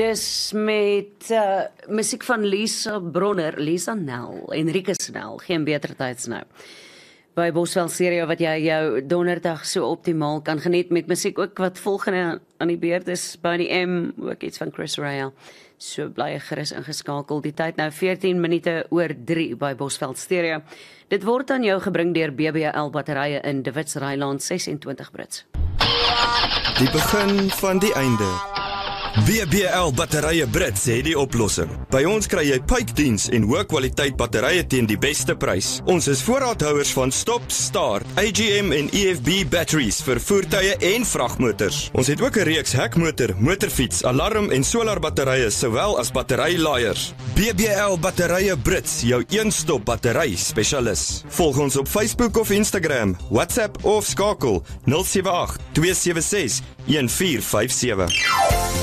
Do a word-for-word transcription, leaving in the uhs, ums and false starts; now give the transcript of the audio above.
Dis met uh, musiek van Lisa Bronner, Lisa Nel, Enrique Snell, geen beter tyds nou. By Bosveld Stereo wat jy jou donderdag so optimaal kan geniet met musiek ook wat volgende aan die beurt is, Boney M, ook iets van Chris Rea. So bly gerus ingeskakel. Die tyd nou veertien minute oor drie by Bosveld Stereo. Dit word aan jou gebring deur B B L batterye in De Wits-Ryland ses en twintig Brits. Die begin van die einde. B B L batterye Brits het die oplossing. By ons kry jy pypdiens en hoë kwaliteit batterye teen die beste prys. Ons is voorraadhouers van stop, start, A G M en E F B batteries vir voertuie en vragmotors. Ons het ook 'n reeks hekmotor, motorfiets, alarm en solar batterye sowel as batterylaaiers. B B L batterye Brits, jou een-stop battery spesialis. Volg ons op Facebook of Instagram, WhatsApp of skakel nul sewe agt twee sewe ses een vier vyf sewe.